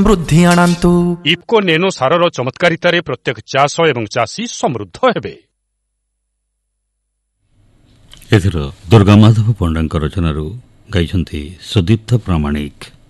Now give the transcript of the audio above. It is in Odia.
ବୃଦ୍ଧି ଆଣନ୍ତୁ। ଇଫ୍କୋ ନେନୋ ସାରର ଚମତ୍କାରିତାରେ ପ୍ରତ୍ୟେକ ଚାଷ ଏବଂ ଚାଷୀ ସମୃଦ୍ଧ ହେବେ। ଏଥର ଦୁର୍ଗାମାଧବ ପଣ୍ଡାଙ୍କ ରଚନାରୁ ଗାଇଛନ୍ତି ସୁଦୀପ୍ତ ପ୍ରାମାଣିକ।